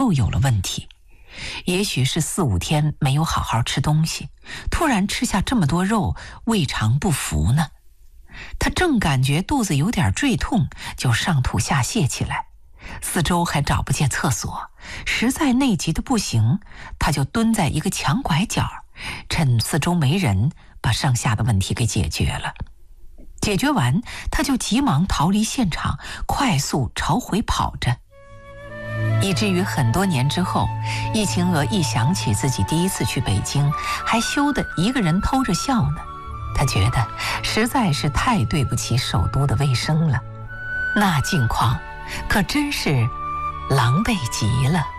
又有了问题。也许是4、5天没有好好吃东西，突然吃下这么多肉，胃肠不服呢。他正感觉肚子有点坠痛，就上吐下泻起来，四周还找不见厕所，实在内急的不行，他就蹲在一个墙拐角，趁四周没人，把上下的问题给解决了。解决完，他就急忙逃离现场，快速朝回跑着。以至于很多年之后，易晴娥一想起自己第一次去北京，还羞得一个人偷着笑呢。她觉得实在是太对不起首都的卫生了，那境况可真是狼狈极了。